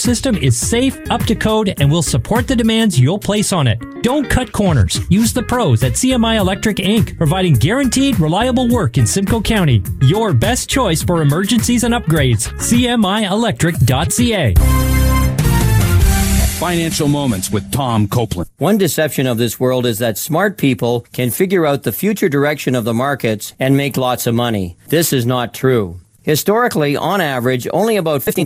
system is safe, up to code, and will support the demands you'll place on it. Don't cut corners. Use the pros at CMI Electric Inc., providing guaranteed, reliable work in Simcoe County. Your best choice for emergencies and upgrades. CMIElectric.ca. Financial Moments with Tom Copeland. One deception of this world is that smart people can figure out the future direction of the markets and make lots of money. This is not true. Historically, on average, only about 15%